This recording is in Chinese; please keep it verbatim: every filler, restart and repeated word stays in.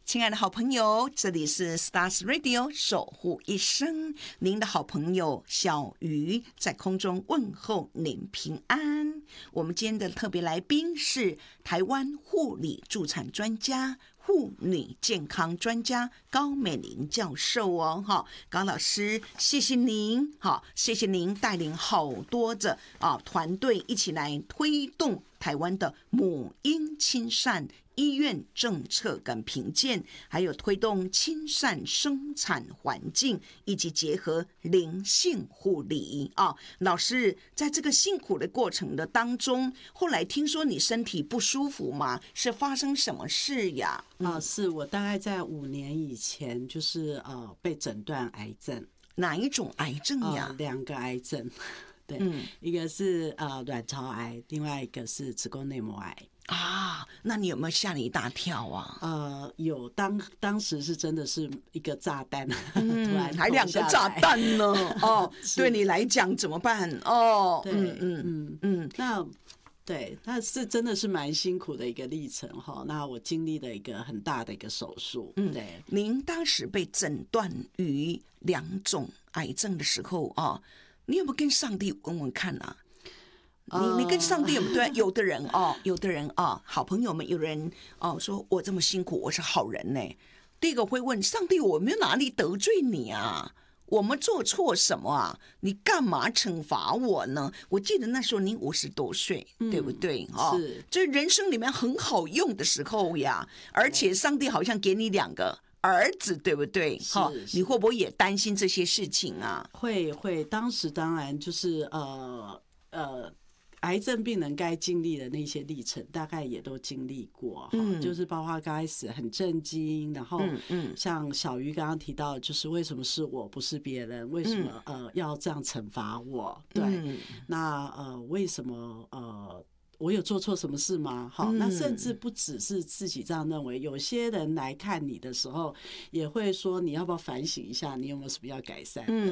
亲爱的好朋友，这里是 Stars Radio 守护一生，您的好朋友小鱼在空中问候您平安。我们今天的特别来宾是台湾护理助产专家、妇女健康专家高美玲教授哦，哈，高老师，谢谢您，好，谢谢您带领好多的啊团队一起来推动台湾的母婴亲善医院政策跟评鉴，还有推动亲善生产环境，以及结合灵性护理啊。老师在这个辛苦的过程的当中，后来听说你身体不舒服嘛，是发生什么事呀？ 啊、呃，是我大概在五年以前，就是呃被诊断癌症。 哪一种癌症呀？ 呃、两个癌症，对， 嗯、 一个是呃卵巢癌，另外一个是子宫内膜癌。 啊，那你有没有吓你一大跳啊？ 呃，有，当当时是真的是一个炸弹， 嗯、 突然还两个炸弹呢，哦，对你来讲怎么办？哦， 对， 嗯嗯嗯嗯， 那对，那是真的是蛮辛苦的一个历程哈。那我经历了一个很大的一个手术，嗯，对。 您当时被诊断于两种癌症的时候啊，你有没有跟上帝问问看啊？你你跟上帝有没有对？有的人哦，有的人哦，好朋友们，有人哦说我这么辛苦，我是好人呢。第一个会问上帝，我没有哪里得罪你啊？我们做错什么啊？你干嘛惩罚我呢？我记得那时候你五十多岁，嗯、对不对？哦， 是， 这人生里面很好用的时候呀，而且上帝好像给你两个儿子，对不对？ 哈， 你会不会也担心这些事情啊？ 会会，当时当然就是呃呃。癌症病人该经历的那些历程，大概也都经历过，嗯、就是包括刚开始很震惊，然后像小鱼刚刚提到，就是为什么是我不是别人，为什么、嗯、呃要这样惩罚我？对，嗯、那呃为什么呃？我有做错什么事吗？好，那甚至不只是自己这样认为，有些人来看你的时候，也会说你要不要反省一下，你有没有什么要改善的？